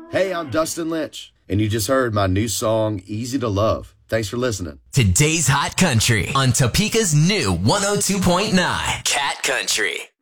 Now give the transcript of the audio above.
Hey, I'm Dustin Lynch, and you just heard my new song, Easy to Love. Thanks for listening. Today's Hot Country on Topeka's new 102.9 Cat Country.